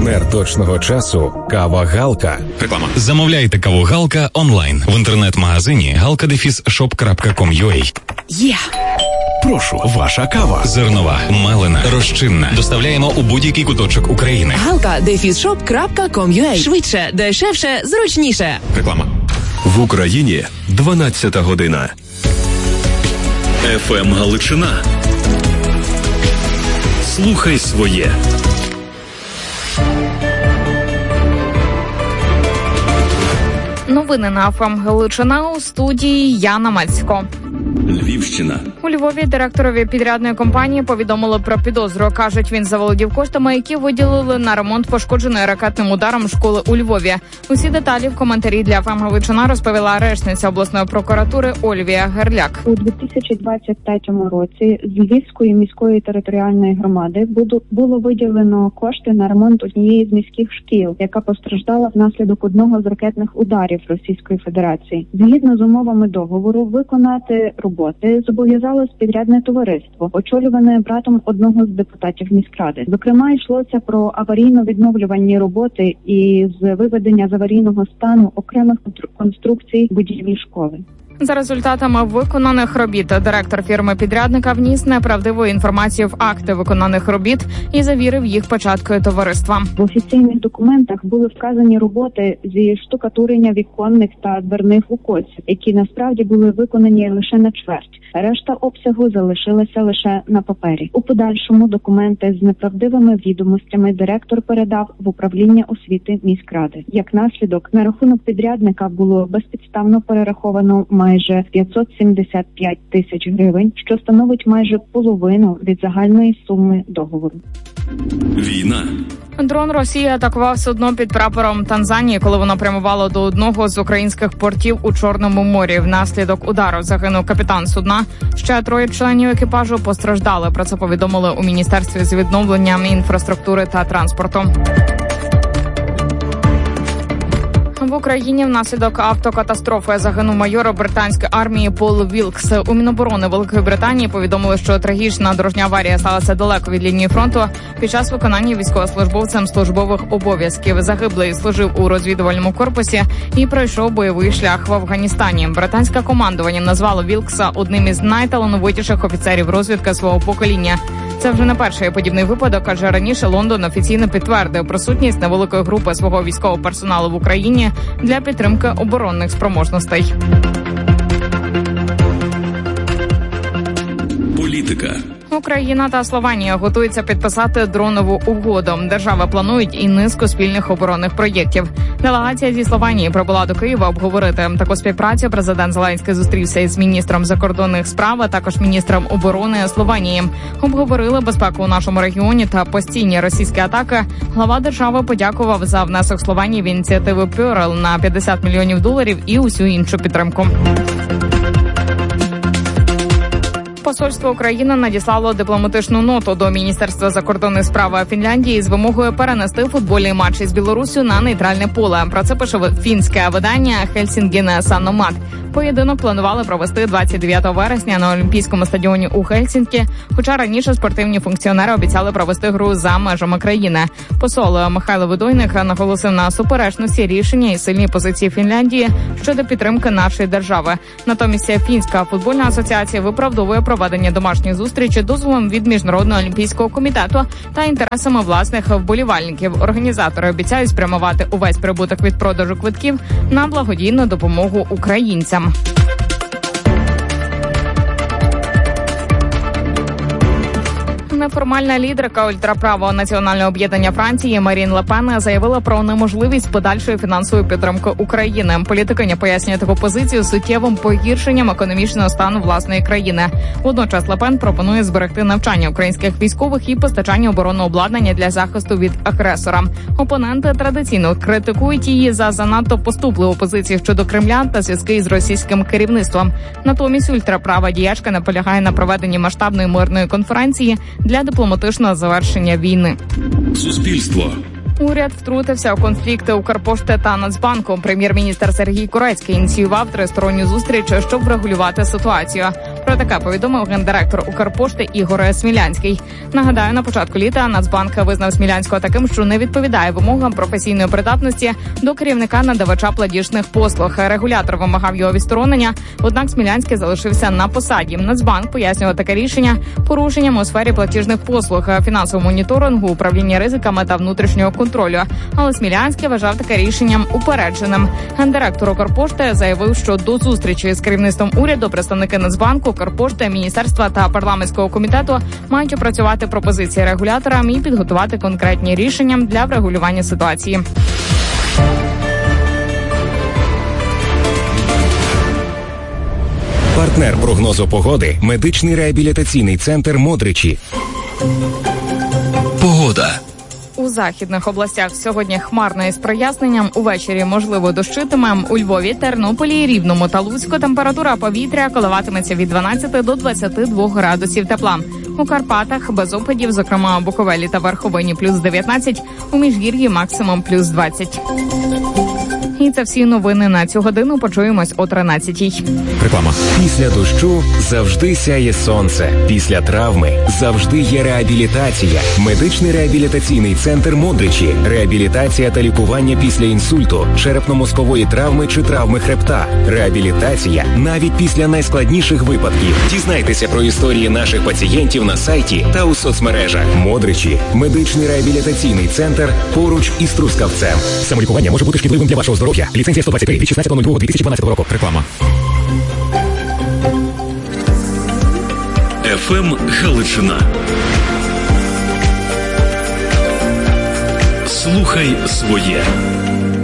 Партнер точного часу – кава Галка. Реклама. Замовляйте каву Галка онлайн в інтернет-магазині galka-shop.com.ua. Є! Прошу, ваша кава. Зернова, мелена, розчинна. Доставляємо у будь-який куточок України. galka-shop.com.ua. Швидше, дешевше, зручніше. Реклама. В Україні 12 година. ФМ Галичина. Слухай своє. Новини на ФМ Галичина, у студії Яна Мацько. Львівщина. У Львові директорові підрядної компанії повідомили про підозру. Кажуть, він заволодів коштами, які виділили на ремонт пошкодженої ракетним ударом школи у Львові. Усі деталі в коментарі для ФМ Галичина розповіла речниця обласної прокуратури Ольвія Герляк. У 2023 році з Львівської міської територіальної громади було виділено кошти на ремонт однієї з міських шкіл, яка постраждала внаслідок одного з ракетних ударів Російської Федерації. Згідно з умовами договору, виконати роботи зобов'язалось підрядне товариство, очолюване братом одного з депутатів міськради. Зокрема, йшлося про аварійно-відновлювальні роботи і з виведення з аварійного стану окремих конструкцій будівлі школи. За результатами виконаних робіт директор фірми-підрядника вніс неправдиву інформацію в акти виконаних робіт і завірив їх печаткою товариства. В офіційних документах були вказані роботи зі штукатурення віконних та дверних укосів, які насправді були виконані лише на чверть. Решта обсягу залишилася лише на папері. У подальшому документи з неправдивими відомостями директор передав в управління освіти міськради. Як наслідок, на рахунок підрядника було безпідставно перераховано майже 575 тисяч гривень, що становить майже половину від загальної суми договору. Війна. Дрон Росії атакував судно під прапором Танзанії, коли воно прямувало до одного з українських портів у Чорному морі. Внаслідок удару загинув капітан судна. Ще 3 членів екіпажу постраждали. Про це повідомили у Міністерстві з відновлення інфраструктури та транспорту. В Україні внаслідок автокатастрофи загинув майор британської армії Пол Вілкс. У Міноборони Великої Британії повідомили, що трагічна дорожня аварія сталася далеко від лінії фронту під час виконання військовослужбовцем службових обов'язків. Загиблий служив у розвідувальному корпусі і пройшов бойовий шлях в Афганістані. Британське командування назвало Вілкса одним із найталановитіших офіцерів розвідки свого покоління. Це вже не перший подібний випадок, адже раніше Лондон офіційно підтвердив присутність невеликої групи свого військового персоналу в Україні для підтримки оборонних спроможностей. Політика. Україна та Словенія готуються підписати дронову угоду. Держави планують і низку спільних оборонних проєктів. Делегація зі Словенії прибула до Києва обговорити таку співпрацю. Президент Зеленський зустрівся із міністром закордонних справ, а також міністром оборони Словенії. Обговорили безпеку у нашому регіоні та постійні російські атаки. Глава держави подякував за внесок Словенії в ініціативу Пюрел на $50 мільйонів і усю іншу підтримку. Посольство України надіслало дипломатичну ноту до Міністерства закордонних справ Фінляндії з вимогою перенести футбольний матч із Білоруссю на нейтральне поле. Про це пише фінське видання «Хельсінген Саномат». Поєдинок планували провести 29 вересня на Олімпійському стадіоні у Хельсінкі, хоча раніше спортивні функціонери обіцяли провести гру за межами країни. Посол Михайло Видойник наголосив на суперечності рішення і сильні позиції Фінляндії щодо підтримки нашої держави. Натомість Фінська футбольна асоціація виправдовує проведення домашніх зустрічей дозволом від Міжнародного олімпійського комітету та інтересами власних вболівальників. Організатори обіцяють спрямувати увесь прибуток від продажу квитків на благодійну допомогу українцям. Неформальна лідерка ультраправого національного об'єднання Франції Марін Ле Пен заявила про неможливість подальшої фінансової підтримки України. Політикиня пояснює таку позицію суттєвим погіршенням економічного стану власної країни. Водночас Ле Пен пропонує зберегти навчання українських військових і постачання оборонного обладнання для захисту від агресора. Опоненти традиційно критикують її за занадто поступливу позицію щодо Кремля та зв'язки із російським керівництвом. Натомість ультраправа діячка наполягає на проведенні масштабної мирної конференції для дипломатичного завершення війни. Суспільство. Уряд втрутився у конфлікти Укрпошти та Нацбанку. Прем'єр-міністр Сергій Корецький ініціював тристоронню зустріч, щоб врегулювати ситуацію. Про таке повідомив гендиректор Укрпошти Ігор Смілянський. Нагадаю, на початку літа Нацбанк визнав Смілянського таким, що не відповідає вимогам професійної придатності до керівника надавача платіжних послуг. Регулятор вимагав його відсторонення, однак Смілянський залишився на посаді. Нацбанк пояснював таке рішення порушенням у сфері платіжних послуг, фінансового моніторингу, управління ризиками та внутрішнього контролю. Але Смілянський вважав таке рішенням упередженим. Гендиректор Укрпошти заявив, що до зустрічі з керівництвом уряду представники Нацбанку, Укрпошти, міністерства та парламентського комітету мають опрацювати пропозиції регуляторам і підготувати конкретні рішення для врегулювання ситуації. Партнер прогнозу погоди – медичний реабілітаційний центр «Модричі». Погода. У західних областях сьогодні хмарно із проясненням. Увечері можливо дощитиме. У Львові, Тернополі, Рівному та Луцьку температура повітря коливатиметься від 12 до 22 градусів тепла. У Карпатах без опадів, зокрема у Буковелі та Верховині плюс 19, у Міжгір'ї максимум плюс 20. І це всі новини на цю годину. Почуємось о 13-й. Реклама. Після дощу завжди сяє сонце. Після травми завжди є реабілітація. Медичний реабілітаційний центр «Модричі». Реабілітація та лікування після інсульту, черепно-мозкової травми чи травми хребта. Реабілітація навіть після найскладніших випадків. Дізнайтеся про історії наших пацієнтів на сайті та у соцмережах. «Модричі» – медичний реабілітаційний центр поруч із Трускавцем. Самолікування може бути шкідливим для вашого здоров'я. Ліцензія 123 від 16.02.2012 року. Реклама. ФМ Галичина. Слухай своє.